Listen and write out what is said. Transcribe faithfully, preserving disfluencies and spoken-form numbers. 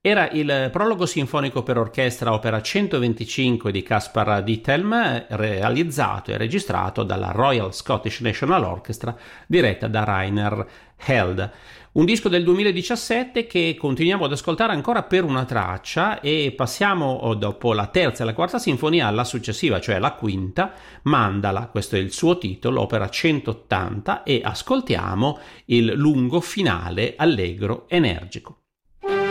Era il prologo sinfonico per orchestra opera centoventicinque di Caspar Diethelm, realizzato e registrato dalla Royal Scottish National Orchestra, diretta da Rainer Held. Un disco del duemiladiciassette che continuiamo ad ascoltare ancora per una traccia, e passiamo dopo la terza e la quarta sinfonia alla successiva, cioè la quinta, Mandala, questo è il suo titolo, opera centottanta, e ascoltiamo il lungo finale allegro energico.